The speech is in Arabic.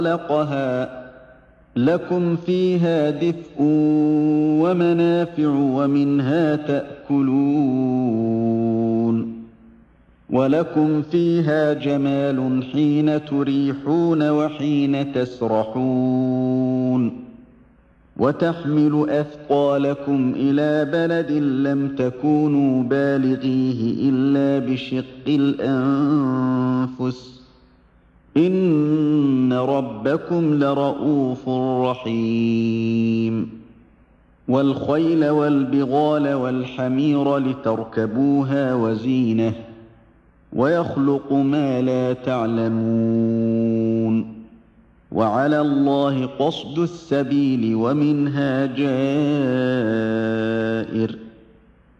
خلقها لكم فيها دفء ومنافع ومنها تأكلون ولكم فيها جمال حين تريحون وحين تسرحون وتحمل أثقالكم إلى بلد لم تكونوا بالغيه إلا بشق الأنفس إن ربكم لرءوف رحيم والخيل والبغال والحمير لتركبوها وزينة ويخلق ما لا تعلمون وعلى الله قصد السبيل ومنها جائر